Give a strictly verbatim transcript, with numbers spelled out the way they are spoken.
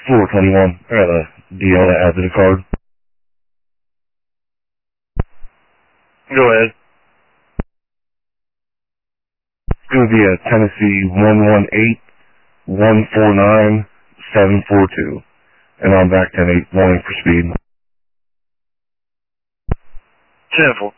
four twenty-one. I got a deal that adds to the card. Go ahead. It's going to be a Tennessee one one eight, one four nine, seven four two. And I'm back ten eight, warning for speed. ten four.